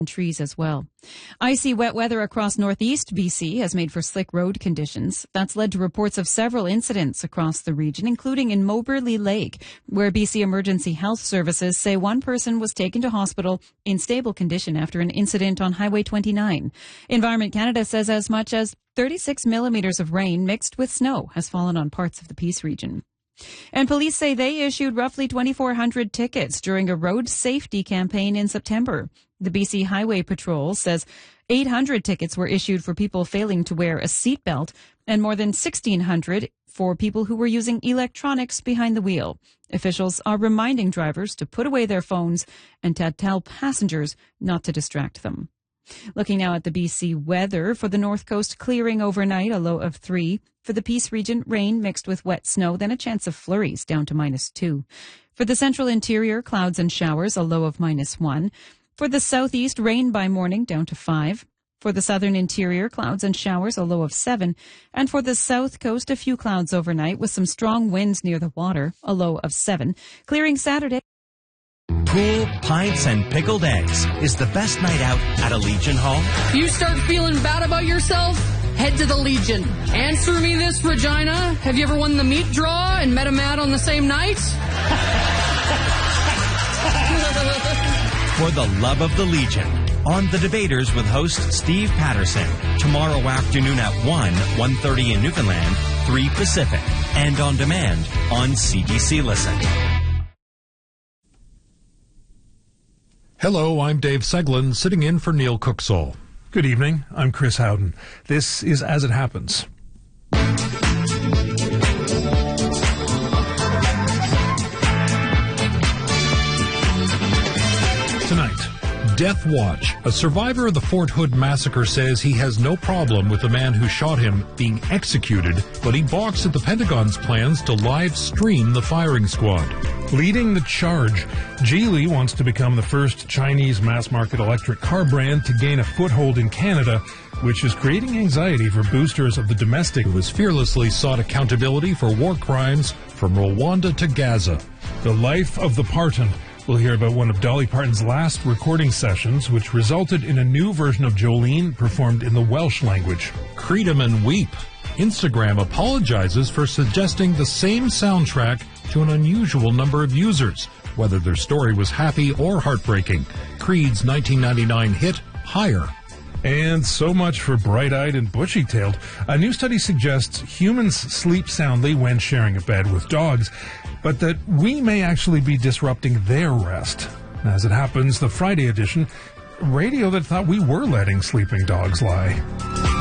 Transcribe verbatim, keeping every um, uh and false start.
trees as well. Icy wet weather across northeast B C has made for slick road conditions. That's led to reports of several incidents across the region, including in Moberly Lake, where B C Emergency Health Services say one person was taken to hospital in stable condition after an incident on Highway twenty-nine. Environment Canada says as much as thirty-six millimeters of rain mixed with snow has fallen on parts of the Peace region. And police say they issued roughly twenty-four hundred tickets during a road safety campaign in September. The B C Highway Patrol says eight hundred tickets were issued for people failing to wear a seatbelt and more than sixteen hundred for people who were using electronics behind the wheel. Officials are reminding drivers to put away their phones and to tell passengers not to distract them. Looking now at the B C weather, for the North Coast, clearing overnight, a low of three. For the Peace region, rain mixed with wet snow, then a chance of flurries, down to minus two. For the central interior, clouds and showers, a low of minus one. For the southeast, rain by morning, down to five. For the southern interior, clouds and showers, a low of seven. And for the south coast, a few clouds overnight with some strong winds near the water, a low of seven. Clearing Saturday. Pool, pints, and pickled eggs is the best night out at a Legion Hall. You start feeling bad about yourself? Head to the Legion. Answer me this, Regina. Have you ever won the meat draw and met a Matt on the same night? For the love of the Legion, on The Debaters with host Steve Patterson, tomorrow afternoon at one, one thirty in Newfoundland, three Pacific, and on demand on C B C Listen. Hello, I'm Dave Seglin, sitting in for Neil Cooksall. Good evening, I'm Chris Howden. This is As It Happens. Tonight, Death Watch. A survivor of the Fort Hood massacre says he has no problem with the man who shot him being executed, but he balks at the Pentagon's plans to live stream the firing squad. Leading the charge, Geely wants to become the first Chinese mass-market electric car brand to gain a foothold in Canada, which is creating anxiety for boosters of the domestic. Who has fearlessly sought accountability for war crimes from Rwanda to Gaza. The life of the Parton. We'll hear about one of Dolly Parton's last recording sessions, which resulted in a new version of Jolene performed in the Welsh language. Creedom and Weep. Instagram apologizes for suggesting the same soundtrack to an unusual number of users, whether their story was happy or heartbreaking. Creed's nineteen ninety-nine hit, Higher. And so much for bright-eyed and bushy-tailed. A new study suggests humans sleep soundly when sharing a bed with dogs, but that we may actually be disrupting their rest. As it happens, the Friday edition, radio that thought we were letting sleeping dogs lie.